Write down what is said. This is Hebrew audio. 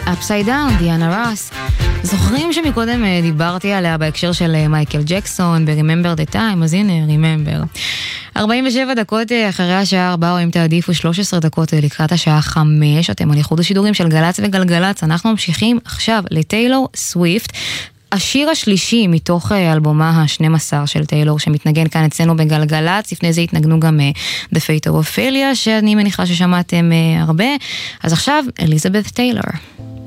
Upside Down, דיאנה רוס. זוכרים שמקודם דיברתי עליה בהקשר של מייקל ג'קסון ב-Remember the Time, אז הנה, Remember. 47 דקות אחרי השעה 4, או אם תעדיפו 13 דקות לקראת השעה 5, אתם על איחוד השידורים של גלץ וגלגלץ, אנחנו ממשיכים עכשיו לטיילור סוויפט, השיר השלישי מתוך אלבומה ה-12 של טיילור שמתנגן כאן אצלנו בגלגלץ. לפני זה התנגנו גם The Fate of Ophelia שאני מניחה ששמעתם הרבה. אז עכשיו אליזבת טיילור.